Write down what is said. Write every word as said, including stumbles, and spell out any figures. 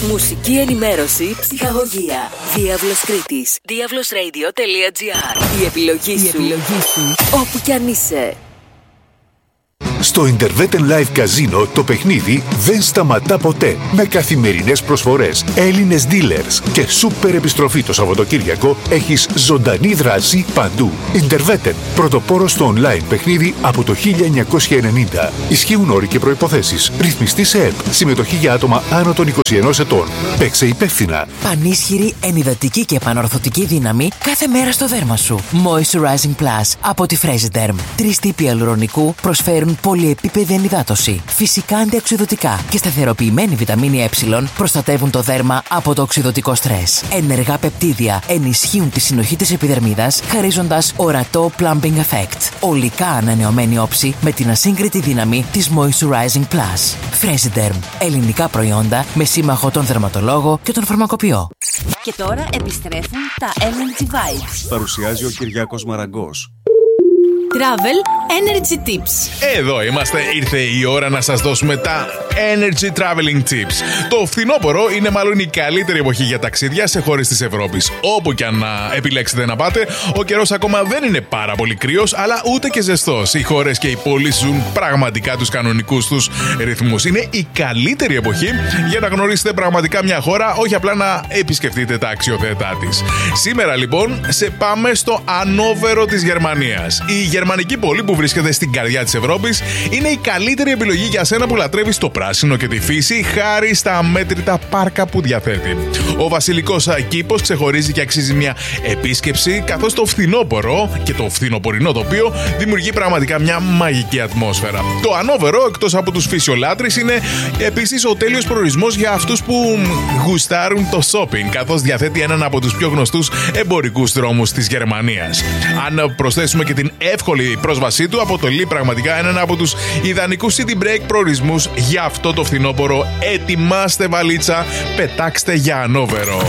Μουσική ενημέρωση, ψυχαγωγία. Διάβλος Κρήτης. διάβλος ρέιντιο τελεία τζι άρ. Η επιλογή σου. Η επιλογή σου. Όπου κι αν είσαι. Στο Interveten Live Casino το παιχνίδι δεν σταματά ποτέ. Με καθημερινές προσφορές, Έλληνες dealers και σούπερ επιστροφή το Σαββατοκύριακο, έχεις ζωντανή δράση παντού. Interveten, πρωτοπόρο στο online παιχνίδι από το χίλια εννιακόσια ενενήντα. Ισχύουν όροι και προϋποθέσεις. Ρυθμιστή σε ΕΠ. Συμμετοχή για άτομα άνω των είκοσι ενός ετών. Παίξε υπεύθυνα. Πανίσχυρη, ενυδατική και επανορθωτική δύναμη κάθε μέρα στο δέρμα σου. Moisturizing Plus από τη Fresiderm. Τρεις τύποι αλουρονικού προσφέρουν πολυεπίπεδη ενυδάτωση, φυσικά αντιοξυδωτικά και σταθεροποιημένη βιταμίνη Ε προστατεύουν το δέρμα από το οξυδωτικό στρες. Ενεργά πεπτίδια ενισχύουν τη συνοχή της επιδερμίδας, χαρίζοντας ορατό plumping effect. ολικά ανανεωμένη όψη με την ασύγκριτη δύναμη της Moisturizing Plus. Fresiderm. Ελληνικά προϊόντα με σύμμαχο τον δερματολόγο και τον φαρμακοποιό. Και τώρα επιστρέφουν τα Energy Vibes. Παρουσιάζει ο Κυριάκος Μαραγκός. Travel Energy Tips. Εδώ είμαστε, ήρθε η ώρα να σας δώσουμε τα Energy Traveling Tips. Το φθινόπωρο είναι μάλλον η καλύτερη εποχή για ταξίδια σε χώρες της Ευρώπης. Όπου και αν να επιλέξετε να πάτε, ο καιρός ακόμα δεν είναι πάρα πολύ κρύος, αλλά ούτε και ζεστός. Οι χώρες και οι πόλεις ζουν πραγματικά τους κανονικούς τους ρυθμούς. Είναι η καλύτερη εποχή για να γνωρίσετε πραγματικά μια χώρα, όχι απλά να επισκεφτείτε τα αξιοθέατα της. Σήμερα λοιπόν σε πάμε στο Ανόβερο της Γερμανίας. Η γερμανική πόλη που βρίσκεται στην καρδιά της Ευρώπης είναι η καλύτερη επιλογή για σένα που λατρεύεις το πράσινο και τη φύση, χάρη στα αμέτρητα πάρκα που διαθέτει. Ο βασιλικός κήπος ξεχωρίζει και αξίζει μια επίσκεψη, καθώς το φθινόπωρο και το φθινοπορεινό τοπίο δημιουργεί πραγματικά μια μαγική ατμόσφαιρα. Το Ανόβερο, εκτός από τους φυσιολάτρες, είναι επίσης ο τέλειος προορισμός για αυτούς που γουστάρουν το shopping, καθώς διαθέτει έναν από τους πιο γνωστούς εμπορικούς δρόμους της Γερμανίας. Αν προσθέσουμε και την εύκολη η πρόσβασή του, αποτελεί πραγματικά έναν από τους ιδανικούς city break προορισμούς για αυτό το φθινόπωρο. Ετοιμάστε βαλίτσα, πετάξτε για Ανόβερο.